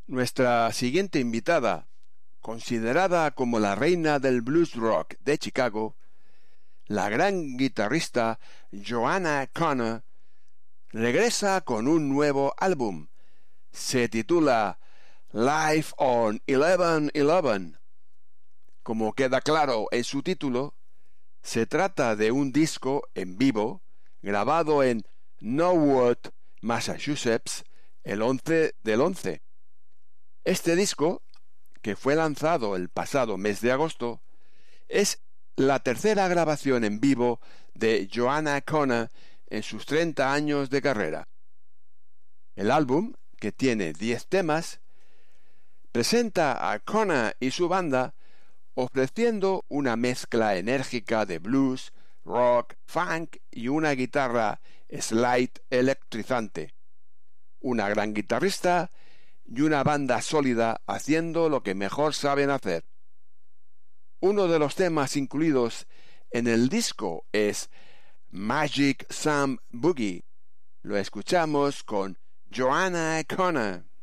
Nuestra siguiente invitada, considerada como la reina del blues rock de Chicago, la gran guitarrista Joanna Connor, regresa con un nuevo álbum. Se titula Live on 11/11. Como queda claro en su título, se trata de un disco en vivo grabado en Norwood, Massachusetts, el 11 del 11. Este disco, que fue lanzado el pasado mes de agosto, es la tercera grabación en vivo de Joanna Connor en sus 30 años de carrera. El álbum, que tiene 10 temas, presenta a Connor y su banda ofreciendo una mezcla enérgica de blues, rock, funk y una guitarra slide electrizante. Una gran guitarrista y una banda sólida haciendo lo que mejor saben hacer. Uno de los temas incluidos en el disco es Magic Sam Boogie. Lo escuchamos con Joanna Connor.